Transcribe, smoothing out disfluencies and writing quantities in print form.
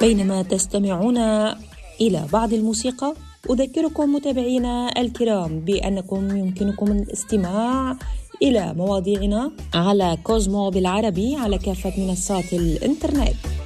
بينما تستمعون إلى بعض الموسيقى، أذكركم متابعينا الكرام بأنكم يمكنكم الاستماع إلى مواضيعنا على كوزمو بالعربي على كافة منصات الإنترنت.